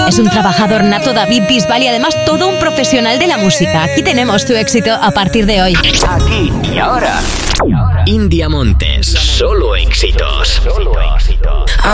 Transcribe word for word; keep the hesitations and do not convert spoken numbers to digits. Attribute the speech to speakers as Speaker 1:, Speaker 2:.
Speaker 1: Es un trabajador nato, David Bisbal, y además todo un profesional de la música. Aquí tenemos tu éxito a partir de hoy.
Speaker 2: Aquí y ahora. India Montes. Solo éxitos. Solo éxitos.